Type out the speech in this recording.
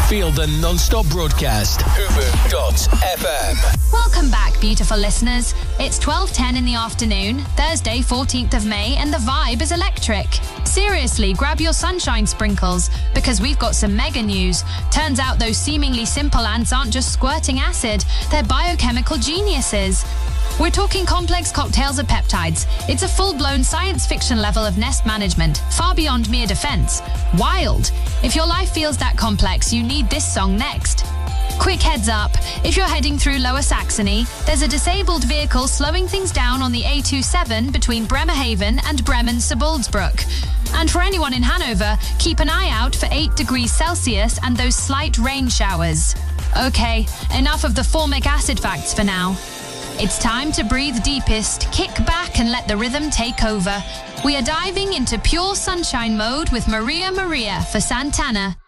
Feel the non-stop broadcast. Ubu.fm. Welcome back, beautiful listeners. It's 12:10 in the afternoon, Thursday, 14th of May, and the vibe is electric. Seriously, grab your sunshine sprinkles, because we've got some mega news. Turns out those seemingly simple ants aren't just squirting acid, they're biochemical geniuses. We're talking complex cocktails of peptides. It's a full-blown science fiction level of nest management, far beyond mere defense. Wild. If your life feels that complex, you need this song next. Quick heads up, if you're heading through Lower Saxony, there's a disabled vehicle slowing things down on the A27 between Bremerhaven and Bremen-Sabulsbruck. And for anyone in Hanover, keep an eye out for 8 degrees Celsius and those slight rain showers. Okay, enough of the formic acid facts for now. It's time to breathe deepest, kick back and let the rhythm take over. We are diving into pure sunshine mode with Maria Maria for Santana.